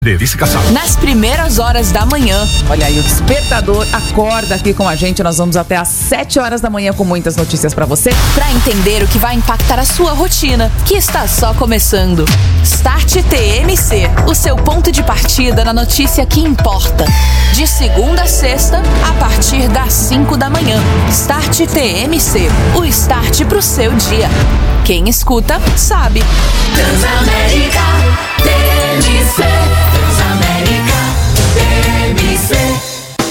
Verificação. Nas primeiras horas da manhã. Olha aí, o despertador acorda aqui com a gente. Nós vamos até às 7 horas da manhã com muitas notícias pra você. Pra entender o que vai impactar a sua rotina, que está só começando. Start TMC, o seu ponto de partida na notícia que importa. De segunda a sexta, a partir das 5 da manhã. Start TMC, o start pro seu dia. Quem escuta, sabe. Transamérica TMC. Transamérica TMC.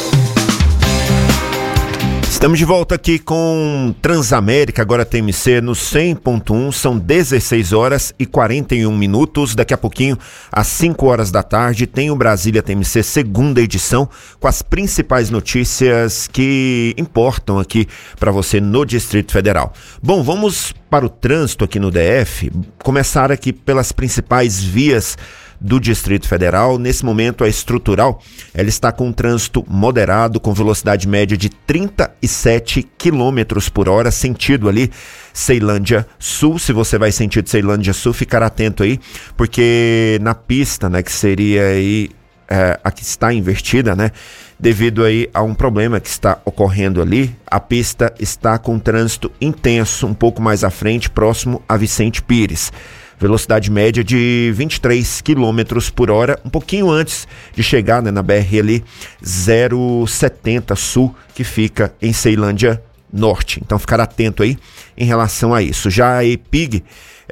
Estamos de volta aqui com Transamérica, agora TMC no 100.1, são 16 horas e 41 minutos. Daqui a pouquinho, às 5 horas da tarde, tem o Brasília TMC segunda edição, com as principais notícias que importam aqui para você no Distrito Federal. Bom, vamos para o trânsito aqui no DF, começar aqui pelas principais vias do Distrito Federal. Nesse momento, a estrutural, ela está com um trânsito moderado, com velocidade média de 37 km por hora, sentido ali Ceilândia Sul. Se você vai sentido Ceilândia Sul, ficar atento aí, porque na pista, né, que seria aí a que está invertida, né, devido aí a um problema que está ocorrendo ali, a pista está com trânsito intenso, um pouco mais à frente, próximo a Vicente Pires. Velocidade média de 23 km por hora, um pouquinho antes de chegar, né, na BR ali 070 Sul, que fica em Ceilândia Norte. Então ficar atento aí em relação a isso. Já a EPTG,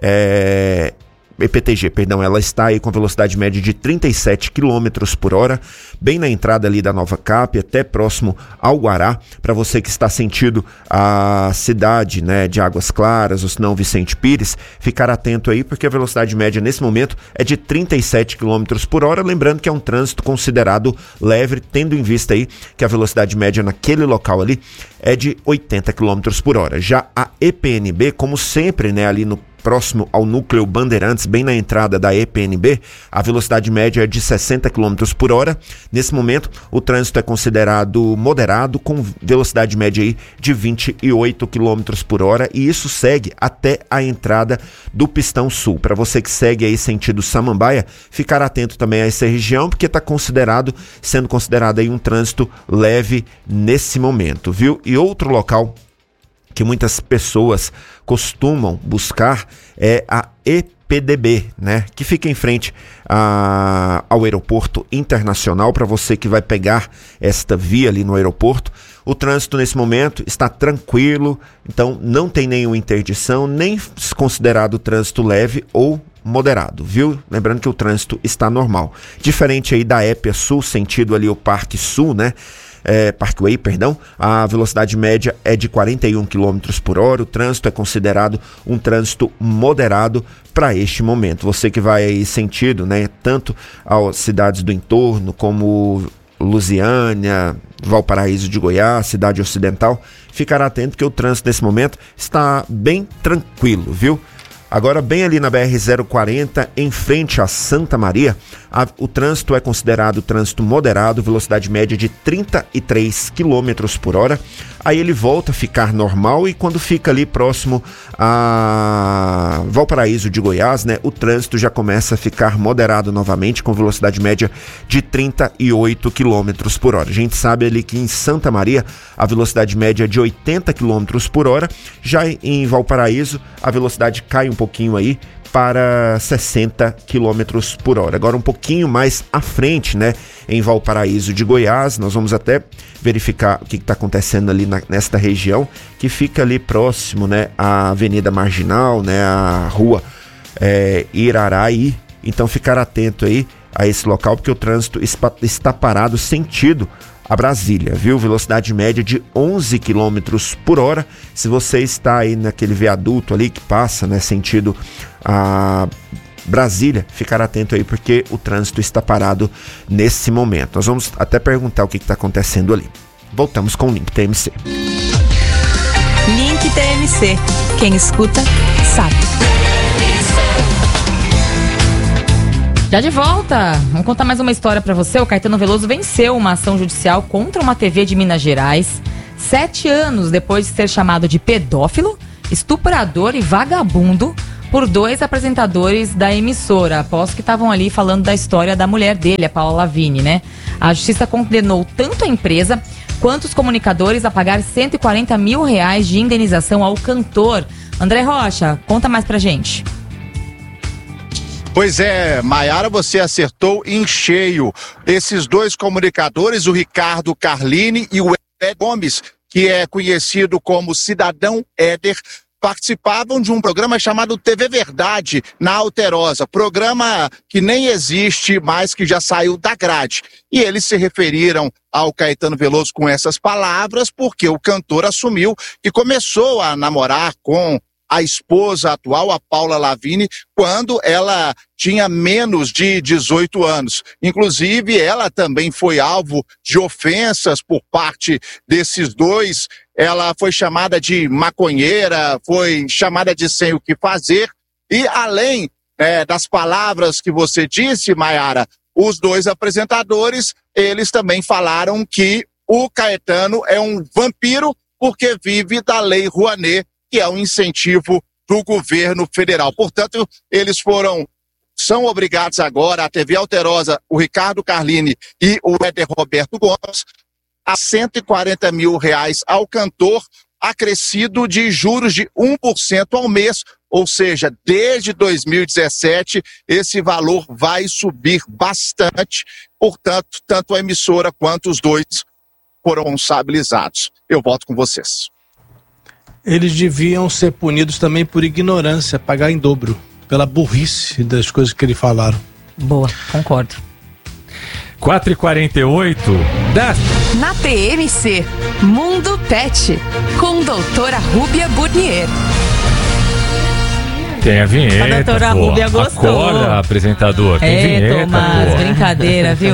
ela está aí com velocidade média de 37 km por hora, bem na entrada ali da Nova Cap, até próximo ao Guará. Para você que está sentido a cidade, né, de Águas Claras, ou se não Vicente Pires, ficar atento aí, porque a velocidade média nesse momento é de 37 km por hora, lembrando que é um trânsito considerado leve, tendo em vista aí que a velocidade média naquele local ali é de 80 km por hora. Já a EPNB, como sempre, né, ali no próximo ao núcleo Bandeirantes, bem na entrada da EPNB, a velocidade média é de 60 km por hora. Nesse momento, o trânsito é considerado moderado, com velocidade média aí de 28 km por hora, e isso segue até a entrada do Pistão Sul. Para você que segue aí sentido Samambaia, ficar atento também a essa região, porque está sendo considerado aí um trânsito leve nesse momento, viu? E outro local que muitas pessoas costumam buscar é a EPDB, né, que fica em frente ao aeroporto internacional. Para você que vai pegar esta via ali no aeroporto, o trânsito nesse momento está tranquilo, então não tem nenhuma interdição, nem considerado trânsito leve ou moderado, viu? Lembrando que o trânsito está normal. Diferente aí da EPA Sul, sentido ali o Parque Sul, né? Parkway, perdão, a velocidade média é de 41 km por hora, o trânsito é considerado um trânsito moderado para este momento. Você que vai aí sentido, né, tanto às cidades do entorno, como Lusiânia, Valparaíso de Goiás, Cidade Ocidental, ficar atento que o trânsito nesse momento está bem tranquilo, viu? Agora, bem ali na BR-040, em frente a Santa Maria, o trânsito é considerado trânsito moderado, velocidade média de 33 km por hora. Aí ele volta a ficar normal, e quando fica ali próximo a Valparaíso de Goiás, né, o trânsito já começa a ficar moderado novamente, com velocidade média de 38 km por hora. A gente sabe ali que em Santa Maria a velocidade média é de 80 km por hora, já em Valparaíso a velocidade cai um pouquinho aí para 60 km por hora. Agora um pouquinho mais à frente, né, em Valparaíso de Goiás, nós vamos até verificar o que está acontecendo ali nesta região, que fica ali próximo, né, à Avenida Marginal, né, à rua Iraraí. Então ficar atento aí a esse local, porque o trânsito está parado sentido a Brasília, viu? Velocidade média de 11 km por hora. Se você está aí naquele viaduto ali que passa, né, sentido a Brasília, ficar atento aí, porque o trânsito está parado nesse momento. Nós vamos até perguntar o que está acontecendo ali. Voltamos com o Link TMC. Link TMC. Quem escuta, sabe. Já de volta, vamos contar mais uma história pra você. O Caetano Veloso venceu uma ação judicial contra uma TV de Minas Gerais 7 anos depois de ser chamado de pedófilo, estuprador e vagabundo por 2 apresentadores da emissora, após que estavam ali falando da história da mulher dele, a Paula Lavigne, né? A justiça condenou tanto a empresa quanto os comunicadores a pagar R$140 mil de indenização ao cantor. André Rocha, conta mais pra gente. Pois é, Maiara, você acertou em cheio. Esses 2 comunicadores, o Ricardo Carlini e o Éder Gomes, que é conhecido como Cidadão Éder, participavam de um programa chamado TV Verdade, na Alterosa. Programa que nem existe mais, que já saiu da grade. E eles se referiram ao Caetano Veloso com essas palavras, porque o cantor assumiu que começou a namorar com a esposa atual, a Paula Lavigne, quando ela tinha menos de 18 anos. Inclusive, ela também foi alvo de ofensas por parte desses 2. Ela foi chamada de maconheira, foi chamada de sem o que fazer. E além das palavras que você disse, Maiara, os 2 apresentadores, eles também falaram que o Caetano é um vampiro porque vive da Lei Rouanet, que é um incentivo do governo federal. Portanto, eles são obrigados agora, a TV Alterosa, o Ricardo Carlini e o Éder Roberto Gomes, a R$140 mil ao cantor, acrescido de juros de 1% ao mês, ou seja, desde 2017, esse valor vai subir bastante. Portanto, tanto a emissora quanto os 2 foram responsabilizados. Eu volto com vocês. Eles deviam ser punidos também por ignorância, pagar em dobro, pela burrice das coisas que eles falaram. Boa, concordo. 4h48 Na TMC, Mundo Pet, com doutora Rúbia Burnier. Tem a vinheta. A doutora Rúbia gostou. Acorda, apresentador. Tem vinheta, Tomás, brincadeira, viu?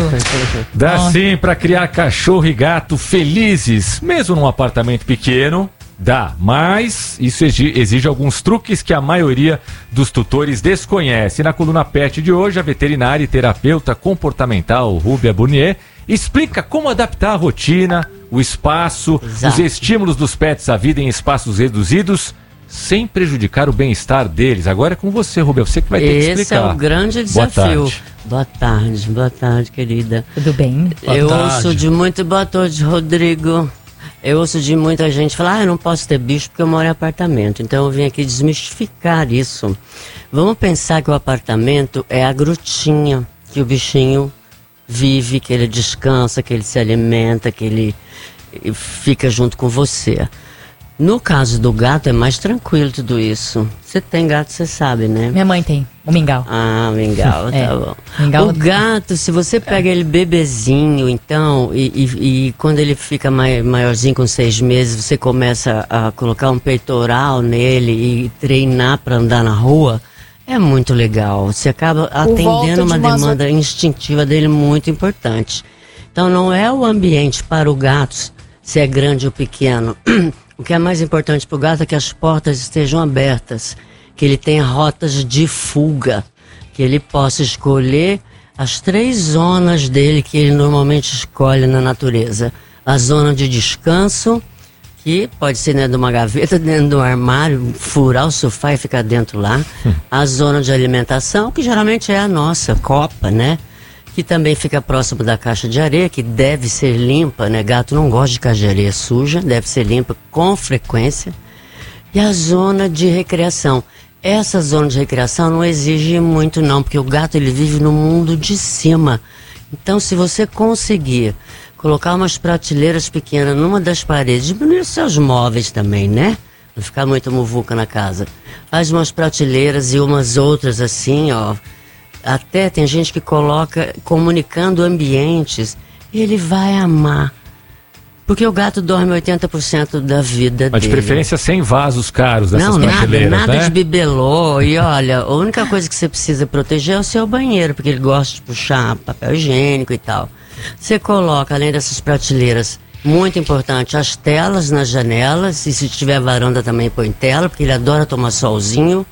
Dá sim pra criar cachorro e gato felizes, mesmo num apartamento pequeno. Dá, mas isso exige alguns truques que a maioria dos tutores desconhece. Na coluna Pet de hoje, a veterinária e terapeuta comportamental Rúbia Burnier explica como adaptar a rotina, o espaço, os estímulos dos pets à vida em espaços reduzidos, sem prejudicar o bem-estar deles. Agora é com você, Rúbia, você que vai ter que explicar. Esse é o grande desafio. Boa tarde, querida. Tudo bem? Eu ouço de muito... Boa tarde, Rodrigo. Eu ouço de muita gente falar, eu não posso ter bicho porque eu moro em apartamento. Então eu vim aqui desmistificar isso. Vamos pensar que o apartamento é a grutinha que o bichinho vive, que ele descansa, que ele se alimenta, que ele fica junto com você. No caso do gato é mais tranquilo tudo isso. Você tem gato, você sabe, né? Minha mãe tem, o mingau. Ah, mingau, tá bom. Mingau, o gato, se você pega ele bebezinho, então, e quando ele fica maiorzinho, com 6 meses, você começa a colocar um peitoral nele e treinar para andar na rua, é muito legal. Você acaba atendendo uma demanda instintiva dele muito importante. Então não é o ambiente para o gato, se é grande ou pequeno. O que é mais importante para o gato é que as portas estejam abertas, que ele tenha rotas de fuga, que ele possa escolher as 3 zonas dele que ele normalmente escolhe na natureza. A zona de descanso, que pode ser dentro de uma gaveta, dentro de um armário, furar o sofá e ficar dentro lá. A zona de alimentação, que geralmente é a nossa copa, né? Que também fica próximo da caixa de areia, que deve ser limpa, né? Gato não gosta de caixa de areia suja, deve ser limpa com frequência. E a zona de recreação. Essa zona de recreação não exige muito não, porque o gato ele vive no mundo de cima. Então se você conseguir colocar umas prateleiras pequenas numa das paredes, diminuir os seus móveis também, né? Não ficar muito muvuca na casa. Faz umas prateleiras e umas outras assim, ó. Até tem gente que coloca comunicando ambientes. Ele vai amar. Porque o gato dorme 80% da vida Mas dele. de preferência sem vasos caros dessas prateleiras, nada né? de bibelô. E olha, a única coisa que você precisa proteger é o seu banheiro, porque ele gosta de puxar papel higiênico e tal. Você coloca, além dessas prateleiras, muito importante, as telas nas janelas. E se tiver varanda também põe tela, porque ele adora tomar solzinho.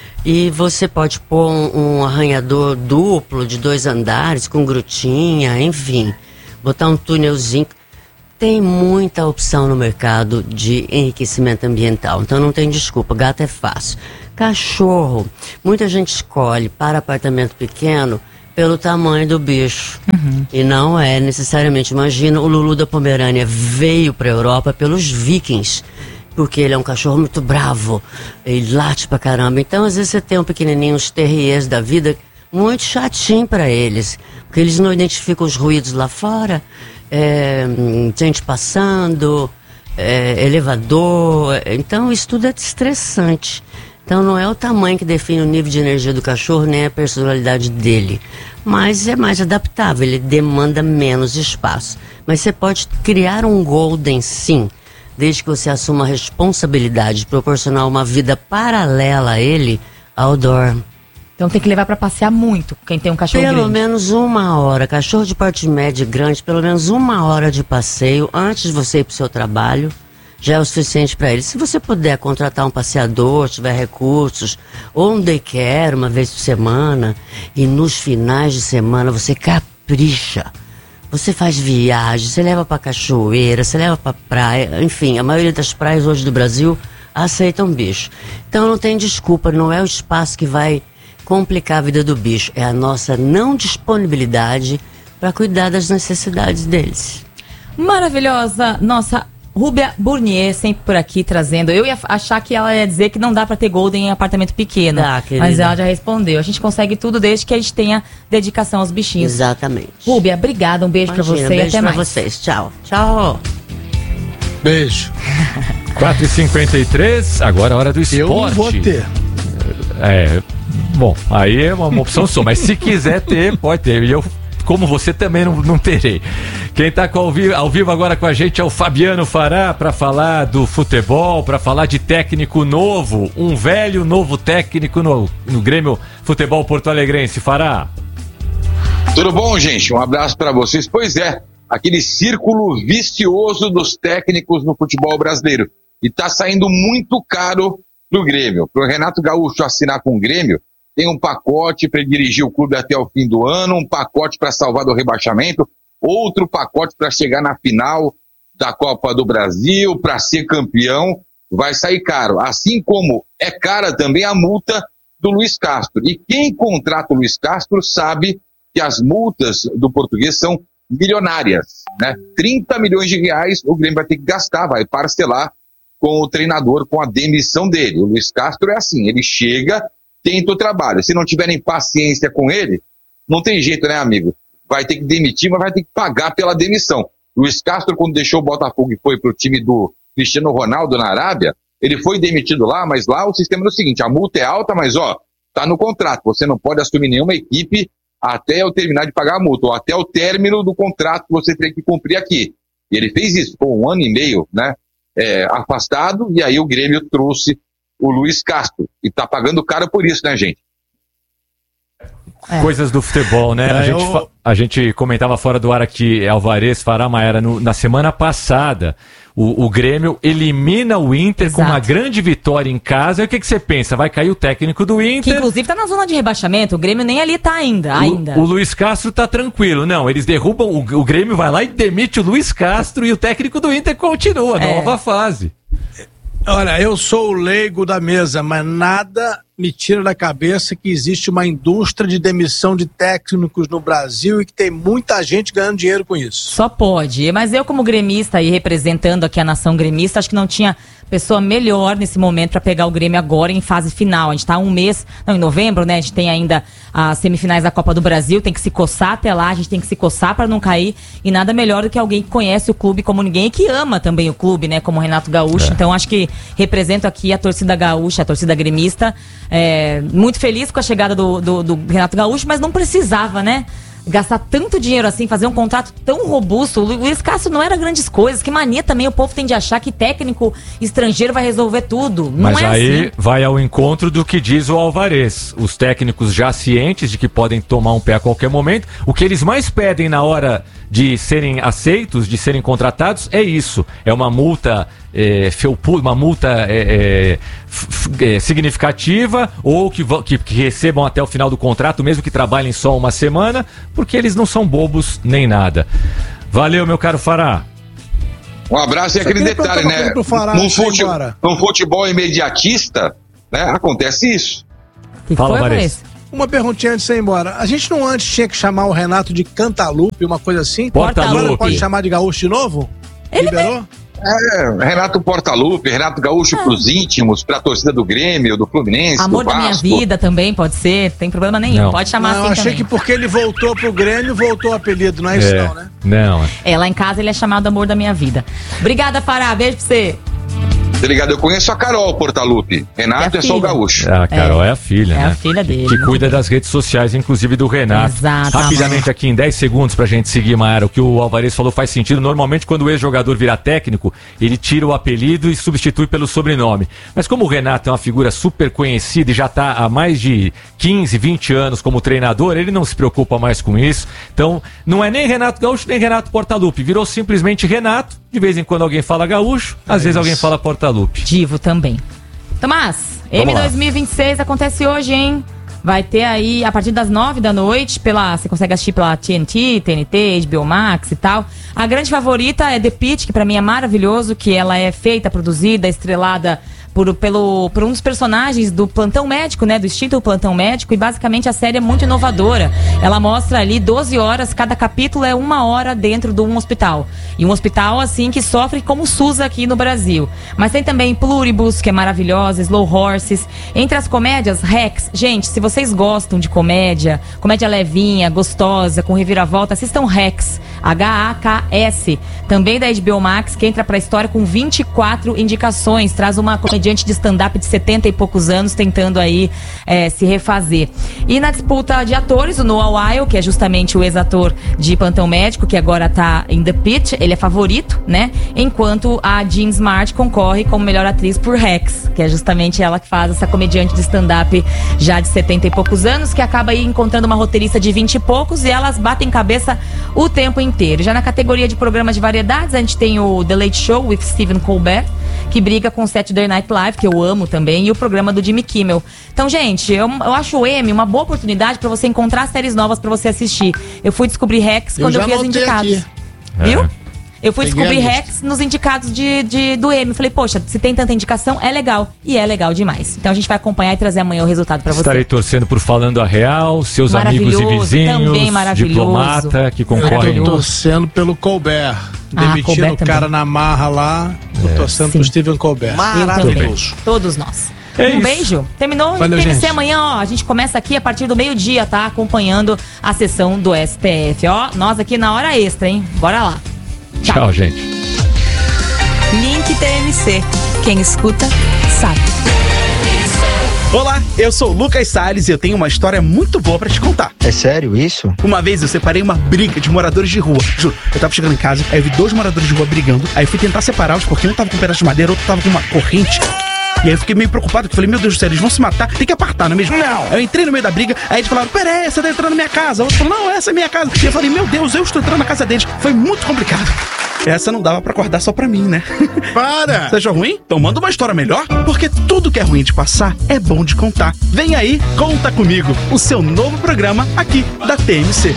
E você pode pôr um arranhador duplo de 2 andares, com grutinha, enfim. Botar um túnelzinho. Tem muita opção no mercado de enriquecimento ambiental. Então não tem desculpa, gato é fácil. Cachorro, muita gente escolhe para apartamento pequeno pelo tamanho do bicho. E não é necessariamente. Imagina, o Lulu da Pomerânia veio para a Europa pelos vikings, porque ele é um cachorro muito bravo, ele late pra caramba. Então, às vezes, você tem um pequenininho, uns terriers da vida, muito chatinho para eles, porque eles não identificam os ruídos lá fora, gente passando, elevador. Então, isso tudo é estressante. Então, não é o tamanho que define o nível de energia do cachorro, nem a personalidade dele. Mas é mais adaptável, ele demanda menos espaço. Mas você pode criar um golden, sim, desde que você assuma a responsabilidade de proporcionar uma vida paralela a ele, outdoor. Então tem que levar para passear muito, quem tem um cachorro grande. Pelo menos 1 hora, cachorro de porte médio e grande, pelo menos 1 hora de passeio antes de você ir para o seu trabalho, já é o suficiente para ele. Se você puder contratar um passeador, tiver recursos, ou um daycare uma vez por semana, e nos finais de semana você capricha. Você faz viagem, você leva para cachoeira, você leva para praia, enfim, a maioria das praias hoje do Brasil aceitam bicho. Então não tem desculpa, não é o espaço que vai complicar a vida do bicho, é a nossa não disponibilidade para cuidar das necessidades deles. Maravilhosa, nossa Rúbia Burnier, sempre por aqui trazendo. Eu ia achar que ela ia dizer que não dá pra ter golden em apartamento pequeno. Mas ela já respondeu. A gente consegue tudo desde que a gente tenha dedicação aos bichinhos. Exatamente. Rúbia, obrigada. Um beijo pra você e até mais. Beijo pra vocês. Tchau. Tchau. Beijo. 4h53, agora é hora do esporte. Eu não vou ter. Bom, aí é uma opção sua. Mas se quiser ter, pode ter. E eu, como você, também não terei. Quem está ao vivo agora com a gente é o Fabiano Fará para falar do futebol, para falar de técnico novo, um velho novo técnico no Grêmio Futebol Porto Alegrense. Fará. Tudo bom, gente? Um abraço para vocês. Pois é, aquele círculo vicioso dos técnicos no futebol brasileiro. E está saindo muito caro pro Grêmio. Para o Renato Gaúcho assinar com o Grêmio, tem um pacote para dirigir o clube até o fim do ano, um pacote para salvar do rebaixamento, outro pacote para chegar na final da Copa do Brasil, para ser campeão, vai sair caro. Assim como é cara também a multa do Luiz Castro. E quem contrata o Luiz Castro sabe que as multas do português são milionárias, né? 30 milhões de reais o Grêmio vai ter que gastar, vai parcelar com o treinador, com a demissão dele. O Luiz Castro é assim, ele chega, tenta o trabalho. Se não tiverem paciência com ele, não tem jeito, né, amigo? Vai ter que demitir, mas vai ter que pagar pela demissão. Luiz Castro, quando deixou o Botafogo e foi pro time do Cristiano Ronaldo na Arábia, ele foi demitido lá, mas lá o sistema é o seguinte, a multa é alta, mas tá no contrato, você não pode assumir nenhuma equipe até eu terminar de pagar a multa, ou até o término do contrato que você tem que cumprir aqui. E ele fez isso, ficou 1 ano e meio, né, afastado, e aí o Grêmio trouxe o Luiz Castro, e tá pagando caro por isso, né, gente? Coisas do futebol, né? A gente comentava fora do ar aqui, Alvarez, Fará, Maera, na semana passada, o Grêmio elimina o Inter. Exato. Com uma grande vitória em casa. E o que você pensa? Vai cair o técnico do Inter? Que inclusive tá na zona de rebaixamento, o Grêmio nem ali tá ainda. O Luiz Castro tá tranquilo. Não, eles derrubam, o Grêmio vai lá e demite o Luiz Castro e o técnico do Inter continua, nova fase. Olha, eu sou o leigo da mesa, mas nada me tira da cabeça que existe uma indústria de demissão de técnicos no Brasil e que tem muita gente ganhando dinheiro com isso. Só pode, mas eu como gremista e representando aqui a nação gremista, acho que não tinha pessoa melhor nesse momento para pegar o Grêmio agora em fase final. A gente tá em novembro, né? A gente tem ainda as semifinais da Copa do Brasil, tem que se coçar até lá, a gente tem que se coçar para não cair, e nada melhor do que alguém que conhece o clube como ninguém e que ama também o clube, né? Como o Renato Gaúcho. Então acho que represento aqui a torcida gaúcha, a torcida gremista, muito feliz com a chegada do Renato Gaúcho, mas não precisava, né? Gastar tanto dinheiro assim, fazer um contrato tão robusto. O Luiz Castro não era grandes coisas. Que mania também o povo tem de achar que técnico estrangeiro vai resolver tudo. Não Mas é aí assim. Vai ao encontro do que diz o Alvarez. Os técnicos já cientes de que podem tomar um pé a qualquer momento. O que eles mais pedem na hora de serem aceitos, de serem contratados, é isso. É uma multa uma multa significativa, ou que recebam até o final do contrato, mesmo que trabalhem só uma semana, porque eles não são bobos nem nada. Valeu, meu caro Fará. Um abraço. E aquele detalhe, né? Num futebol imediatista, né, acontece isso. Fala, Vanessa. Uma perguntinha antes de você ir embora. A gente não antes tinha que chamar o Renato de Cantalupe, uma coisa assim? Portalupe. Agora pode chamar de Gaúcho de novo? Ele Liberou? Renato Portalupe, Renato Gaúcho pros íntimos, pra torcida do Grêmio, do Fluminense, Amor do da Vasco. minha vida também pode ser, tem problema nenhum, Não. pode chamar Não, assim achei também. que porque ele voltou pro Grêmio, voltou o apelido, não é isso não, né? Não. Lá em casa ele é chamado Amor da minha vida. Obrigada, Fará, beijo pra você. Tá ligado? Eu conheço a Carol Portalupe. Renato é só o filha. Gaúcho. A Carol é a filha, É né? a filha dele. Que cuida das redes sociais, inclusive do Renato. Exatamente. Rapidamente aqui, em 10 segundos pra gente seguir, Maara, o que o Alvarez falou faz sentido. Normalmente, quando o ex-jogador vira técnico, ele tira o apelido e substitui pelo sobrenome. Mas como o Renato é uma figura super conhecida e já tá há mais de 15, 20 anos como treinador, ele não se preocupa mais com isso. Então, não é nem Renato Gaúcho, nem Renato Portalupe. Virou simplesmente Renato. De vez em quando alguém fala Gaúcho, às vezes alguém fala Portalupe. Divo também. Tomás, Vamos lá. M2026 acontece hoje, hein? Vai ter aí, a partir das 9 da noite, você consegue assistir pela TNT, HBO Max e tal. A grande favorita é The Pitt, que pra mim é maravilhoso, que ela é feita, produzida, estrelada por um dos personagens do Plantão Médico, né? Do Instinto Plantão Médico, e basicamente a série é muito inovadora. Ela mostra ali 12 horas, cada capítulo é 1 hora dentro de um hospital. E um hospital, assim, que sofre como o SUS aqui no Brasil. Mas tem também Pluribus, que é maravilhosa, Slow Horses. Entre as comédias, Rex. Gente, se vocês gostam de comédia levinha, gostosa, com reviravolta, assistam Rex. H-A-K-S. Também da HBO Max, que entra pra história com 24 indicações. Traz uma comediante de stand-up de 70 e poucos anos tentando aí se refazer. E na disputa de atores, o Noah Wyle, que é justamente o ex-ator de Plantão Médico, que agora tá em The Pitt, ele é favorito, né? Enquanto a Jean Smart concorre como melhor atriz por Rex, que é justamente ela que faz essa comediante de stand-up já de 70 e poucos anos, que acaba aí encontrando uma roteirista de 20 e poucos, e elas batem cabeça o tempo inteiro. Já na categoria de programas de variedades, a gente tem o The Late Show with Stephen Colbert, que briga com o Saturday Night Live, que eu amo também, e o programa do Jimmy Kimmel. Então, gente, eu acho o Emmy uma boa oportunidade pra você encontrar séries novas pra você assistir. Eu fui descobrir Rex quando eu vi as indicadas. Aqui. Viu? Eu fui Peguei descobrir a Rex nos indicados do Emmy. Falei, poxa, se tem tanta indicação, é legal. E é legal demais. Então a gente vai acompanhar e trazer amanhã o resultado pra você. Estarei torcendo por Falando a Real, seus amigos e vizinhos, também maravilhoso. Diplomata, que concorrem. Eu tô torcendo pelo Colbert. Demitindo Colbert o cara também. na marra lá. Tô torcendo pro Steven Colbert. Maravilhoso. Todos nós. Beijo. Terminou Valeu, o TMC gente. amanhã, ó. A gente começa aqui a partir do meio-dia, tá? Acompanhando a sessão do STF, ó. Nós aqui na hora extra, hein? Bora lá. Tchau, gente. Link TMC. Quem escuta, sabe. Olá, eu sou o Lucas Salles e eu tenho uma história muito boa pra te contar. É sério isso? Uma vez eu separei uma briga de moradores de rua. Juro, eu tava chegando em casa, aí eu vi 2 moradores de rua brigando, aí eu fui tentar separá-los porque um tava com um pedaço de madeira, outro tava com uma corrente. E aí eu fiquei meio preocupado, porque eu falei, meu Deus do céu, eles vão se matar, tem que apartar, não é mesmo? Não! Aí eu entrei no meio da briga, aí eles falaram, peraí, você tá entrando na minha casa. O outro falou, não, essa é minha casa. E eu falei, meu Deus, eu estou entrando na casa deles. Foi muito complicado. Essa não dava pra acordar só pra mim, né? Para! Você achou ruim? Então manda uma história melhor, porque tudo que é ruim de passar é bom de contar. Vem aí, Conta Comigo, o seu novo programa aqui da TMC.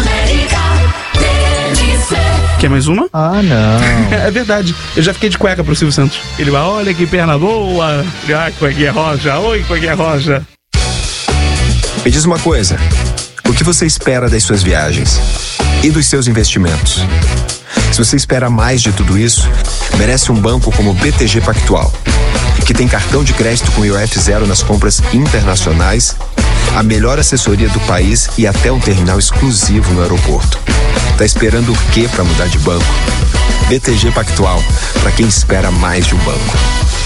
Quer mais uma? Ah, não. É verdade, eu já fiquei de cueca pro Silvio Santos. Ele vai, olha que perna boa. Ah, cuequinha roja, oi, cuequinha roja. Me diz uma coisa, o que você espera das suas viagens? E dos seus investimentos? Se você espera mais de tudo isso, merece um banco como o BTG Pactual, que tem cartão de crédito com IOF zero nas compras internacionais, a melhor assessoria do país e até um terminal exclusivo no aeroporto. Tá esperando o quê para mudar de banco? BTG Pactual, para quem espera mais de um banco.